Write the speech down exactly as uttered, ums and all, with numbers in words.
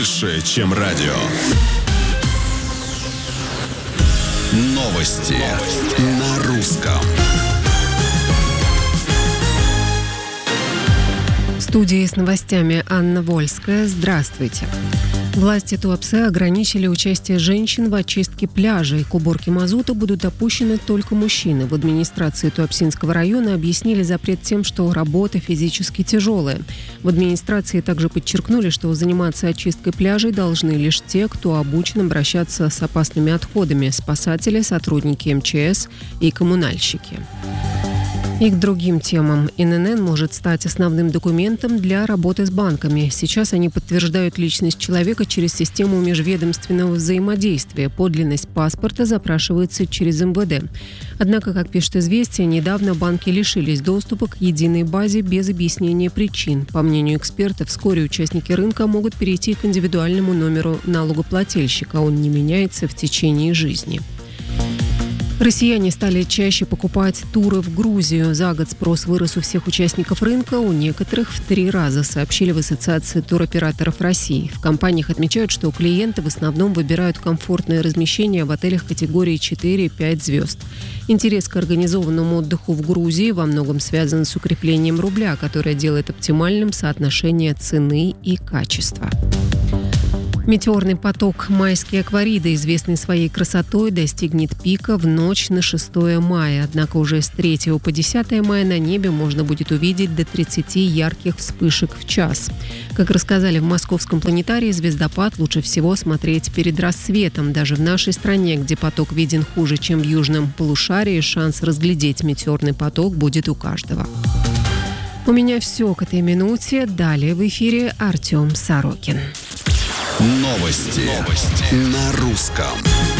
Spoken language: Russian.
больше, чем радио. Новости, Новости. На русском. В студии с новостями Анна Вольская. Здравствуйте. Власти Туапсе ограничили участие женщин в очистке пляжей. К уборке мазута будут допущены только мужчины. В администрации Туапсинского района объяснили запрет тем, что работа физически тяжелая. В администрации также подчеркнули, что заниматься очисткой пляжей должны лишь те, кто обучен обращаться с опасными отходами – спасатели, сотрудники эм че эс и коммунальщики. И к другим темам. эн эн эн может стать основным документом для работы с банками. Сейчас они подтверждают личность человека через систему межведомственного взаимодействия. Подлинность паспорта запрашивается через эм вэ дэ. Однако, как пишет «Известия», недавно банки лишились доступа к единой базе без объяснения причин. По мнению экспертов, вскоре участники рынка могут перейти к индивидуальному номеру налогоплательщика. Он не меняется в течение жизни. Россияне стали чаще покупать туры в Грузию. За год спрос вырос у всех участников рынка, у некоторых в три раза, сообщили в Ассоциации туроператоров России. В компаниях отмечают, что клиенты в основном выбирают комфортное размещение в отелях категории четыре-пять звезд. Интерес к организованному отдыху в Грузии во многом связан с укреплением рубля, которое делает оптимальным соотношение цены и качества. Метеорный поток «Майские аквариды», известный своей красотой, достигнет пика в ночь на шестое мая. Однако уже с третьего по десятое мая на небе можно будет увидеть до тридцати ярких вспышек в час. Как рассказали в Московском планетарии, звездопад лучше всего смотреть перед рассветом. Даже в нашей стране, где поток виден хуже, чем в южном полушарии, шанс разглядеть метеорный поток будет у каждого. У меня все к этой минуте. Далее в эфире Артем Сорокин. Новости, Новости. На русском.